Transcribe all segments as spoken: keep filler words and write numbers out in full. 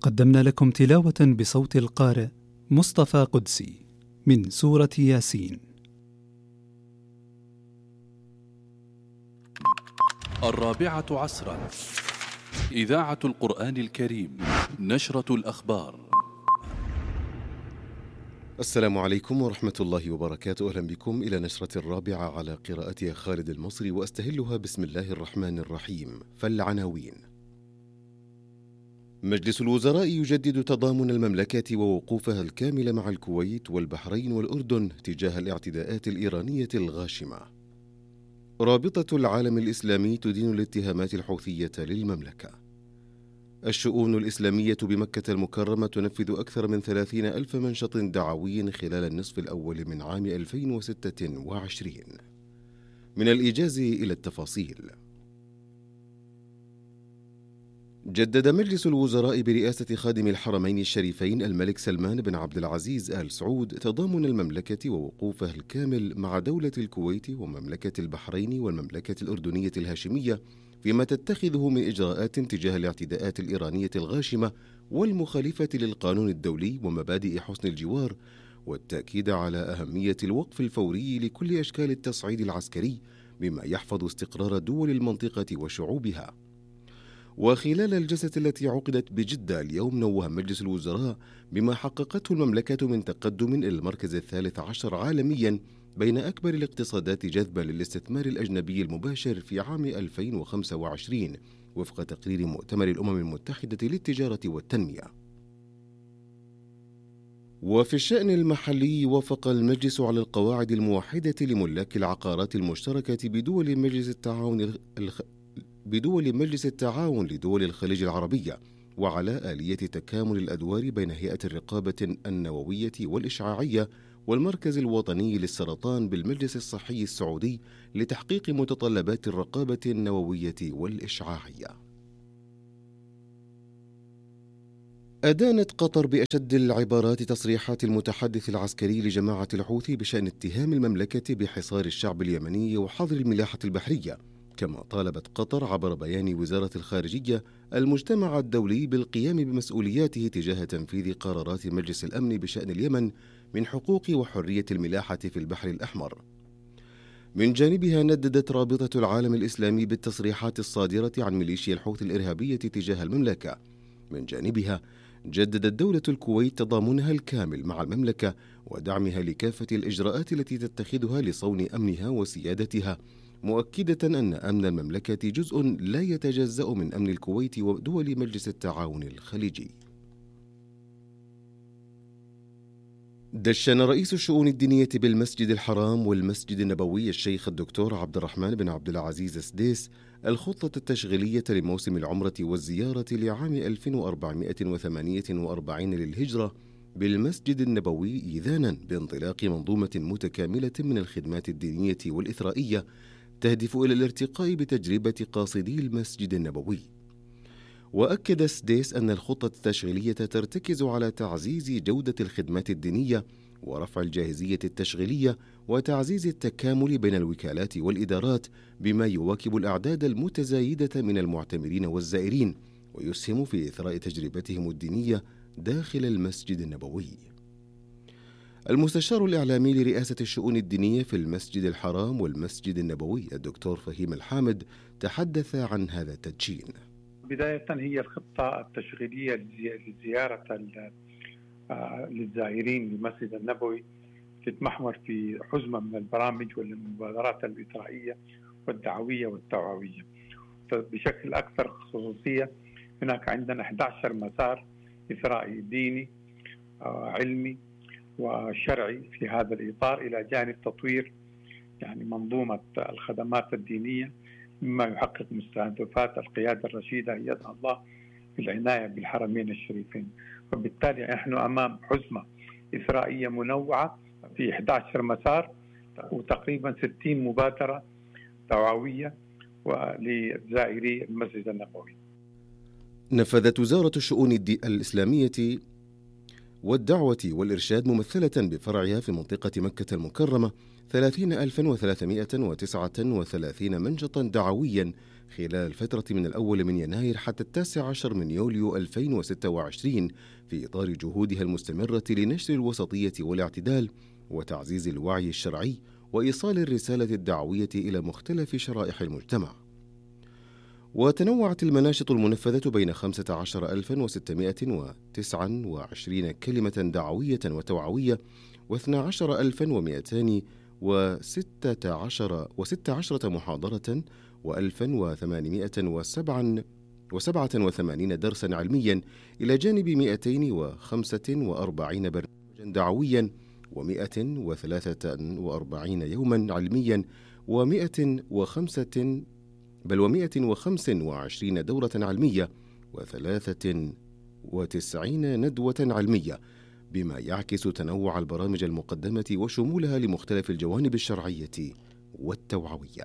قدمنا لكم تلاوة بصوت القارئ مصطفى قدسي من سورة ياسين. الرابعة عصرا، إذاعة القرآن الكريم، نشرة الأخبار. السلام عليكم ورحمة الله وبركاته. أهلا بكم إلى نشرة الرابعة على قراءتها خالد المصري، وأستهلها بسم الله الرحمن الرحيم. فالعناوين: مجلس الوزراء يجدد تضامن المملكة ووقوفها الكامل مع الكويت والبحرين والأردن تجاه الاعتداءات الإيرانية الغاشمة. رابطة العالم الإسلامي تدين الاتهامات الحوثية للمملكة. الشؤون الإسلامية بمكة المكرمة تنفذ أكثر من ثلاثين ألف منشط دعوي خلال النصف الأول من عام ألفين وستة وعشرين. من الإيجاز إلى التفاصيل. جدد مجلس الوزراء برئاسة خادم الحرمين الشريفين الملك سلمان بن عبد العزيز آل سعود تضامن المملكة ووقوفها الكامل مع دولة الكويت ومملكة البحرين والمملكة الأردنية الهاشمية فيما تتخذه من إجراءات تجاه الاعتداءات الإيرانية الغاشمة والمخالفة للقانون الدولي ومبادئ حسن الجوار، والتأكيد على أهمية الوقف الفوري لكل أشكال التصعيد العسكري بما يحفظ استقرار دول المنطقة وشعوبها. وخلال الجلسة التي عقدت بجدة اليوم، نوه مجلس الوزراء بما حققته المملكة من تقدم إلى المركز الثالث عشر عالميا بين أكبر الاقتصادات جذبا للاستثمار الأجنبي المباشر في عام ألفين وخمسة وعشرين وفق تقرير مؤتمر الأمم المتحدة للتجارة والتنمية. وفي الشأن المحلي، وافق المجلس على القواعد الموحدة لملاك العقارات المشتركة بدول مجلس التعاون الخ... بدول مجلس التعاون لدول الخليج العربية، وعلى آلية تكامل الأدوار بين هيئة الرقابة النووية والإشعاعية والمركز الوطني للسرطان بالمجلس الصحي السعودي لتحقيق متطلبات الرقابة النووية والإشعاعية. أدانت قطر بأشد العبارات تصريحات المتحدث العسكري لجماعة الحوثي بشأن اتهام المملكة بحصار الشعب اليمني وحظر الملاحة البحرية، كما طالبت قطر عبر بيان وزارة الخارجية المجتمع الدولي بالقيام بمسؤولياته تجاه تنفيذ قرارات مجلس الأمن بشأن اليمن من حقوق وحرية الملاحة في البحر الأحمر. من جانبها، نددت رابطة العالم الإسلامي بالتصريحات الصادرة عن ميليشيا الحوثي الإرهابية تجاه المملكة. من جانبها، جددت دولة الكويت تضامنها الكامل مع المملكة ودعمها لكافة الإجراءات التي تتخذها لصون أمنها وسيادتها، مؤكدة أن أمن المملكة جزء لا يتجزأ من أمن الكويت ودول مجلس التعاون الخليجي. دشن رئيس الشؤون الدينية بالمسجد الحرام والمسجد النبوي الشيخ الدكتور عبد الرحمن بن عبد العزيز السديس الخطة التشغيلية لموسم العمرة والزيارة لعام ألف وأربعمائة وثمانية وأربعين للهجرة بالمسجد النبوي، إذانا بانطلاق منظومة متكاملة من الخدمات الدينية والإثرائية تهدف إلى الارتقاء بتجربة قاصدي المسجد النبوي. وأكد السديس أن الخطة التشغيلية ترتكز على تعزيز جودة الخدمات الدينية ورفع الجاهزية التشغيلية وتعزيز التكامل بين الوكالات والإدارات بما يواكب الأعداد المتزايدة من المعتمرين والزائرين ويسهم في إثراء تجربتهم الدينية داخل المسجد النبوي. المستشار الإعلامي لرئاسة الشؤون الدينية في المسجد الحرام والمسجد النبوي الدكتور فهيم الحامد تحدث عن هذا التدشين. بداية، هي الخطة التشغيلية لزيارة للزائرين للمسجد النبوي تتمحور في حزمة من البرامج والمبادرات الإثرائية والدعوية والتوعوية. بشكل أكثر خصوصية، هناك عندنا أحد عشر مسار إثرائي ديني علمي وشرعي في هذا الإطار، إلى جانب تطوير يعني منظومة الخدمات الدينية مما يحقق مستهدفات القيادة الرشيدة أيدها الله في العناية بالحرمين الشريفين. وبالتالي نحن أمام حزمة إثرائية منوعة في أحد عشر مسار وتقريبا ستين مبادرة توعوية لزائري المسجد النبوي. نفذت وزارة الشؤون الإسلامية والدعوة والإرشاد ممثلة بفرعها في منطقة مكة المكرمة ثلاثين ألفا وثلاثمائة وتسعة وثلاثين منشطا دعويا خلال الفترة من الأول من يناير حتى التاسع عشر من يوليو ألفين وستة وعشرين في إطار جهودها المستمرة لنشر الوسطية والاعتدال وتعزيز الوعي الشرعي وإيصال الرسالة الدعوية إلى مختلف شرائح المجتمع. وتنوعت المناشط المنفذة بين خمسة عشر ألفا وستمائة وتسعة وعشرين كلمة دعوية وتوعوية واثنى عشر ألفا ومائتين وستة عشر وستة عشرة محاضرة وألفا وثمانمائة وسبعة وسبعة وثمانين درسا علميا إلى جانب مائتين وخمسة وأربعين برنامجا دعويا ومائة وثلاثة وأربعين يوما علميا ومائة وخمسة بل ومائة وخمس وعشرين دورة علمية وثلاثة وتسعين ندوة علمية، بما يعكس تنوع البرامج المقدمة وشمولها لمختلف الجوانب الشرعية والتوعوية.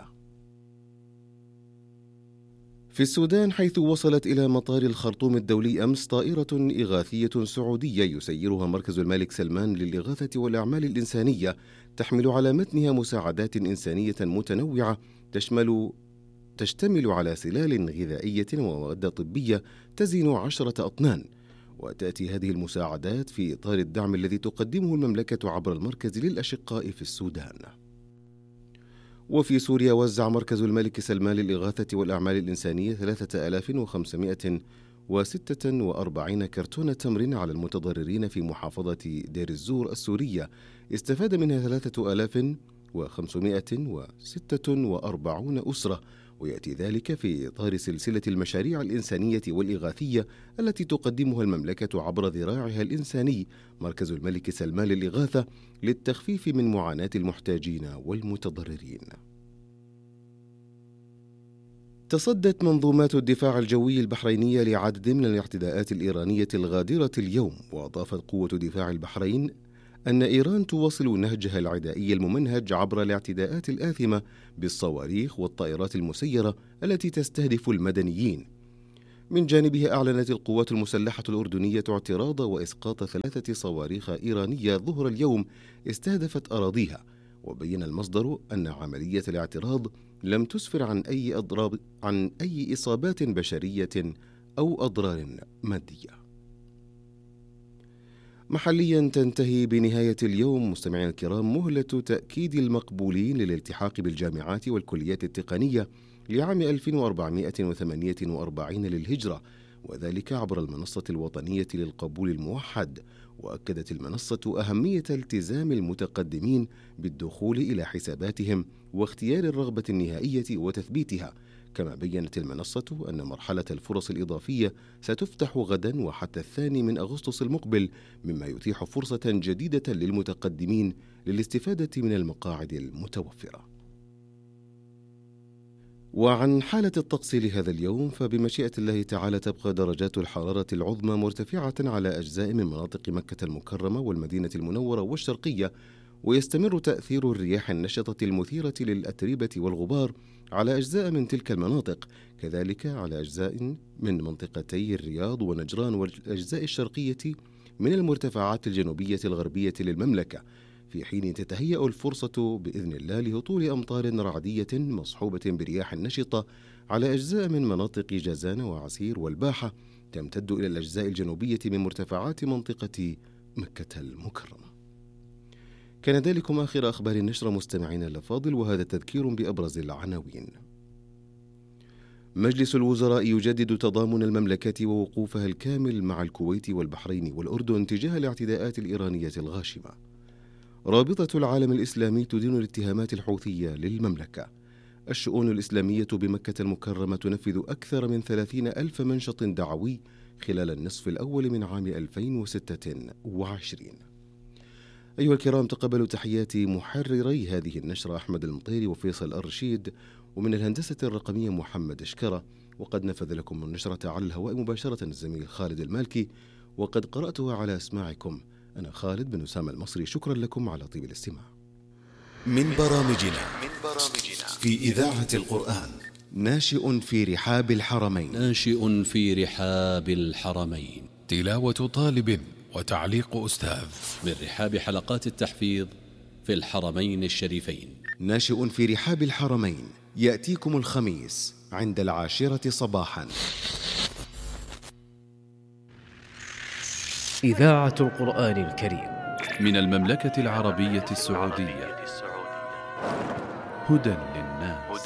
في السودان، حيث وصلت إلى مطار الخرطوم الدولي أمس طائرة إغاثية سعودية يسيرها مركز الملك سلمان للإغاثة والأعمال الإنسانية، تحمل على متنها مساعدات إنسانية متنوعة تشمل تشتمل على سلال غذائية ومواد طبية تزن عشرة أطنان. وتأتي هذه المساعدات في إطار الدعم الذي تقدمه المملكة عبر المركز للأشقاء في السودان. وفي سوريا، وزع مركز الملك سلمان للإغاثة والأعمال الإنسانية ثلاثة آلاف وخمسمائة وستة وأربعين كرتون تمر على المتضررين في محافظة دير الزور السورية، استفاد منها ثلاثة آلاف وخمسمائة وستة وأربعين أسرة. ويأتي ذلك في إطار سلسلة المشاريع الإنسانية والإغاثية التي تقدمها المملكة عبر ذراعها الإنساني مركز الملك سلمان للإغاثة للتخفيف من معاناة المحتاجين والمتضررين. تصدت منظومات الدفاع الجوي البحرينية لعدد من الاعتداءات الإيرانية الغادرة اليوم. وأضافت قوة دفاع البحرين أن إيران تواصل نهجها العدائي الممنهج عبر الاعتداءات الآثمة بالصواريخ والطائرات المسيرة التي تستهدف المدنيين. من جانبها، أعلنت القوات المسلحة الأردنية اعتراض وإسقاط ثلاثة صواريخ إيرانية ظهر اليوم استهدفت أراضيها. وبين المصدر أن عملية الاعتراض لم تسفر عن أي أضرار عن أي إصابات بشرية أو أضرار مادية. محليا، تنتهي بنهاية اليوم مستمعينا الكرام مهلة تأكيد المقبولين للالتحاق بالجامعات والكليات التقنية لعام ألف وأربعمائة وثمانية وأربعين للهجرة، وذلك عبر المنصة الوطنية للقبول الموحد. وأكدت المنصة أهمية التزام المتقدمين بالدخول إلى حساباتهم واختيار الرغبة النهائية وتثبيتها. كما بيّنت المنصة أن مرحلة الفرص الإضافية ستفتح غدا وحتى الثاني من أغسطس المقبل، مما يتيح فرصة جديدة للمتقدمين للاستفادة من المقاعد المتوفرة. وعن حالة الطقس لهذا اليوم، فبمشيئة الله تعالى تبقى درجات الحرارة العظمى مرتفعة على أجزاء من مناطق مكة المكرمة والمدينة المنورة والشرقية، ويستمر تأثير الرياح النشطة المثيرة للأتربة والغبار على أجزاء من تلك المناطق، كذلك على أجزاء من منطقتي الرياض ونجران والأجزاء الشرقية من المرتفعات الجنوبية الغربية للمملكة، في حين تتهيأ الفرصة بإذن الله لهطول أمطار رعدية مصحوبة برياح نشطة على أجزاء من مناطق جازان وعسير والباحة، تمتد إلى الأجزاء الجنوبية من مرتفعات منطقة مكة المكرمة. كان ذلكم آخر أخبار النشرة مستمعينا الأفاضل، وهذا تذكير بأبرز العناوين. مجلس الوزراء يجدد تضامن المملكة ووقوفها الكامل مع الكويت والبحرين والأردن تجاه الاعتداءات الإيرانية الغاشمة. رابطة العالم الإسلامي تدين الاتهامات الحوثية للمملكة. الشؤون الإسلامية بمكة المكرمة تنفذ أكثر من ثلاثين ألف منشط دعوي خلال النصف الأول من عام ألفين وستة وعشرين. أيها الكرام، تقبلوا تحيات محرري هذه النشرة أحمد المطيري وفيصل الرشيد، ومن الهندسة الرقمية محمد أشكرة. وقد نفذ لكم النشرة على الهواء مباشرة الزميل خالد المالكي، وقد قرأتها على أسماعكم أنا خالد بن أسامة المصري. شكرا لكم على طيب الاستماع. من برامجنا من برامجنا في إذاعة القرآن. ناشئ في رحاب الحرمين ناشئ في رحاب الحرمين. تلاوة طالب وتعليق أستاذ من رحاب حلقات التحفيظ في الحرمين الشريفين. ناشئ في رحاب الحرمين يأتيكم الخميس عند العاشرة صباحا. إذاعة القرآن الكريم من المملكة العربية السعودية. هدى للناس.